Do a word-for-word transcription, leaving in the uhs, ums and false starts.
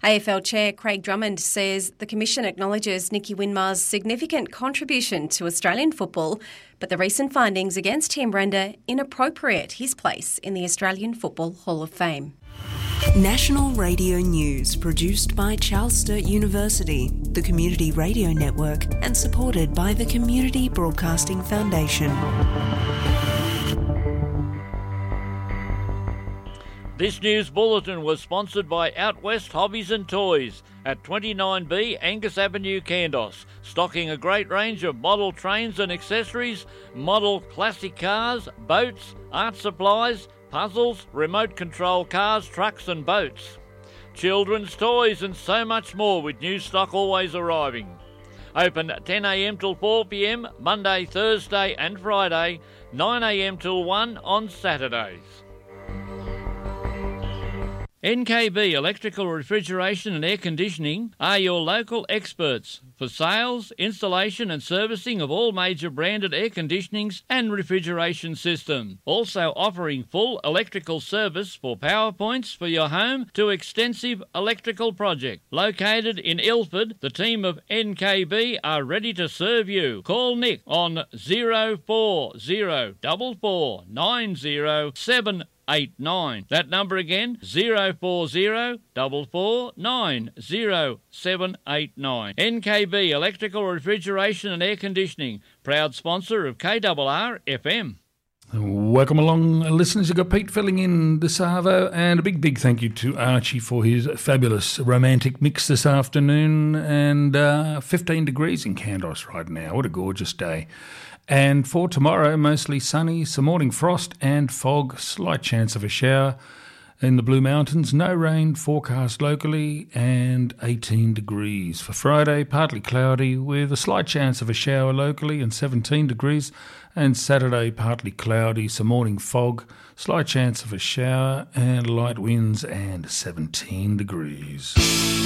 A F L Chair Craig Drummond says the Commission acknowledges Nicky Winmar's significant contribution to Australian football, but the recent findings against him render inappropriate his place in the Australian Football Hall of Fame. National Radio News, produced by Charles Sturt University, the Community Radio Network, and supported by the Community Broadcasting Foundation. This news bulletin was sponsored by Out West Hobbies and Toys at twenty-nine B Angus Avenue, Kandos, stocking a great range of model trains and accessories, model classic cars, boats, art supplies, puzzles, remote control cars, trucks and boats, children's toys and so much more, with new stock always arriving. Open ten a m till four p m Monday, Thursday and Friday, nine a m till one on Saturdays. N K B Electrical Refrigeration and Air Conditioning are your local experts for sales, installation and servicing of all major branded air conditionings and refrigeration systems. Also offering full electrical service for power points for your home to extensive electrical project. Located in Ilford, the team of N K B are ready to serve you. Call Nick on zero four zero four four nine zero seven eight nine. That number again, zero four zero four four nine zero seven eight nine. N K B Electrical Refrigeration and Air Conditioning, proud sponsor of K R R F M. Welcome along, listeners. You've got Pete filling in this Arvo, and a big, big thank you to Archie for his fabulous romantic mix this afternoon. And uh, fifteen degrees in Kandos right now. What a gorgeous day. And for tomorrow, mostly sunny, some morning frost and fog, slight chance of a shower in the Blue Mountains, no rain forecast locally, and eighteen degrees. For Friday, partly cloudy with a slight chance of a shower locally and seventeen degrees. And Saturday, partly cloudy, some morning fog, slight chance of a shower and light winds and seventeen degrees.